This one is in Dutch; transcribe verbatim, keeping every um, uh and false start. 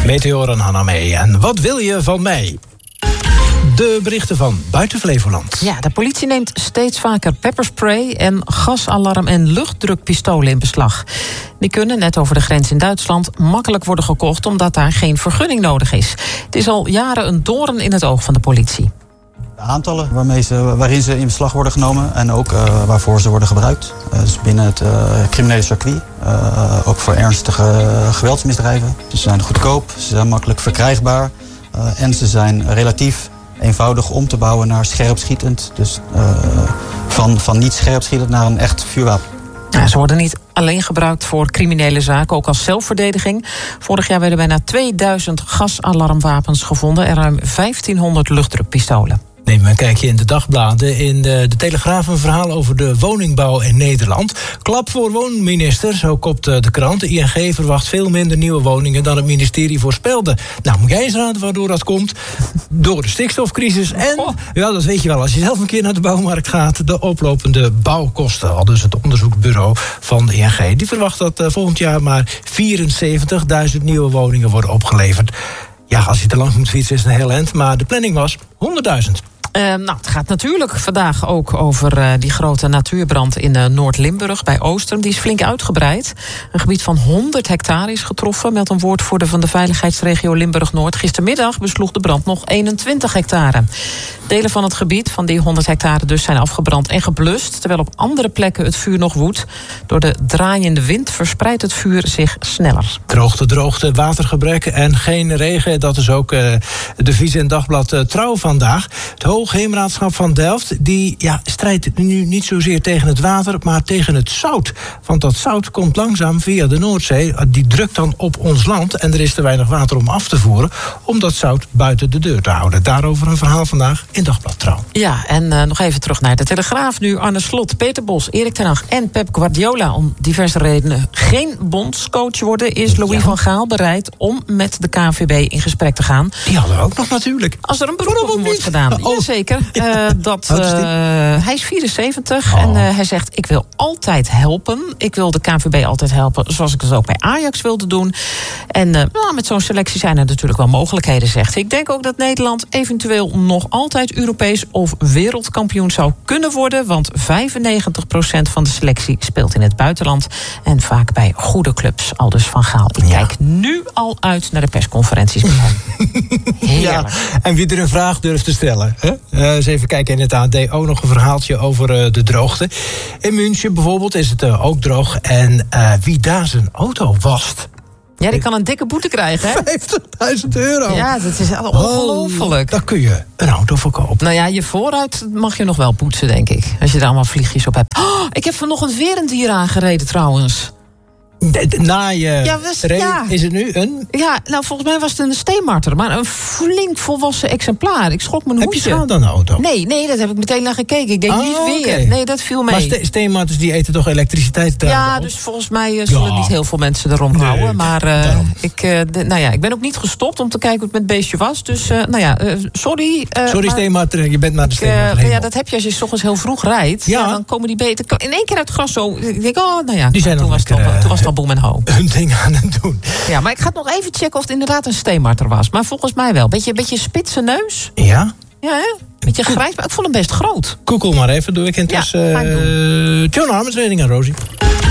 Meteor en Hanna mee. En wat wil je van mij? De berichten van buiten Flevoland. Ja, de politie neemt steeds vaker pepperspray en gasalarm en luchtdrukpistolen in beslag. Die kunnen, net over de grens in Duitsland, makkelijk worden gekocht omdat daar geen vergunning nodig is. Het is al jaren een doorn in het oog van de politie. De aantallen waarmee ze, waarin ze in beslag worden genomen en ook uh, waarvoor ze worden gebruikt. Uh, dus binnen het uh, criminele circuit, uh, ook voor ernstige uh, geweldsmisdrijven. Ze zijn goedkoop, ze zijn makkelijk verkrijgbaar uh, en ze zijn relatief eenvoudig om te bouwen naar scherpschietend. Dus uh, van, van niet scherpschietend naar een echt vuurwapen. Ja, ze worden niet alleen gebruikt voor criminele zaken, ook als zelfverdediging. Vorig jaar werden bijna tweeduizend gasalarmwapens gevonden en ruim vijftienhonderd luchtdrukpistolen. Neem een kijkje in de dagbladen. In de, de Telegraaf een verhaal over de woningbouw in Nederland. Klap voor woonminister, zo kopt de krant. De I N G verwacht veel minder nieuwe woningen dan het ministerie voorspelde. Nou, moet jij eens raden waardoor dat komt? Door de stikstofcrisis en, oh. ja, dat weet je wel, als je zelf een keer naar de bouwmarkt gaat, de oplopende bouwkosten. Al dus het onderzoeksbureau van de I N G. Die verwacht dat uh, volgend jaar maar vierenzeventigduizend nieuwe woningen worden opgeleverd. Ja, als je te lang moet fietsen is het een heel eind, maar de planning was honderdduizend. Uh, nou, het gaat natuurlijk vandaag ook over uh, die grote natuurbrand in uh, Noord-Limburg bij Oostrum. Die is flink uitgebreid. Een gebied van honderd hectare is getroffen, meldt een woordvoerder van de veiligheidsregio Limburg-Noord. Gistermiddag besloeg de brand nog eenentwintig hectare. Delen van het gebied van die honderd hectare dus zijn afgebrand en geblust, terwijl op andere plekken het vuur nog woedt. Door de draaiende wind verspreidt het vuur zich sneller. Droogte, droogte, watergebrek en geen regen. Dat is ook uh, de Vies en Dagblad uh, Trouw vandaag. Het Hoogheemraadschap van Delft die ja, strijdt nu niet zozeer tegen het water, maar tegen het zout. Want dat zout komt langzaam via de Noordzee. Die drukt dan op ons land en er is te weinig water om af te voeren, om dat zout buiten de deur te houden. Daarover een verhaal vandaag in Dagblad Trouw. Ja, en uh, nog even terug naar de Telegraaf nu. Arne Slot, Peter Bos, Erik ten Hag en Pep Guardiola om diverse redenen geen bondscoach worden, is Louis ja. van Gaal bereid om met de K N V B in gesprek te gaan. Die hadden we ook nog natuurlijk. Als er een beroep op hem wordt gedaan. Oh. Jazeker. Uh, dat, uh, hij is vierenzeventig oh. en uh, hij zegt, ik wil altijd helpen. Ik wil de K N V B altijd helpen, zoals ik het ook bij Ajax wilde doen. En uh, nou, met zo'n selectie zijn er natuurlijk wel mogelijkheden, zegt hij. Ik denk ook dat Nederland eventueel nog altijd Europees of wereldkampioen zou kunnen worden, want vijfennegentig procent van de selectie speelt in het buitenland en vaak bij goede clubs. Aldus Van Gaal. Ik ja. kijk nu al uit naar de persconferenties met hem. Heerlijk. Ja, en wie er een vraag durft te stellen. Hè? Uh, eens even kijken in het A D ook nog een verhaaltje over uh, de droogte. In München bijvoorbeeld is het uh, ook droog en uh, wie daar zijn auto wast. Ja, die kan een dikke boete krijgen, hè? vijftigduizend euro. Ja, dat is ongelooflijk. Oh, dan kun je een auto verkopen. Nou ja, je vooruit mag je nog wel poetsen, denk ik. Als je er allemaal vliegjes op hebt. Oh, ik heb vanochtend weer een dier aangereden, trouwens. De, de, na je ja, was, reden, ja. is het nu een... Ja, nou, volgens mij was het een steenmarter. Maar een flink volwassen exemplaar. Ik schrok mijn heb hoedje. Heb je schade aan de auto? Nee, nee, dat heb ik meteen naar gekeken. Ik denk oh, niet weer. Okay. Nee, dat viel mee. Maar ste- steenmarters die eten toch elektriciteit? Ja, op? dus volgens mij uh, zullen ja. niet heel veel mensen erom nee, houden. Maar uh, ik, uh, de, nou ja, ik ben ook niet gestopt om te kijken hoe het met het beestje was. Dus, uh, nou ja, uh, sorry. Uh, sorry, maar, steenmarter, je bent naar de steenmarter. Uh, ja, dat heb je als je 's ochtends heel vroeg rijdt. Ja. Ja, dan komen die beter in één keer uit het gras zo. Ik denk, oh, nou ja, die zijn toen, was lekker, het al, uh, toen was het al boem en hoop. Ding aan het doen. Ja, maar ik ga het nog even checken of het inderdaad een steenmarter was. Maar volgens mij wel. Beetje, beetje spitse neus. Ja? Ja, hè? Beetje grijs, maar ik vond hem best groot. Google maar even, doe ik intussen. Ja, uh, John Armstrong en Rosie.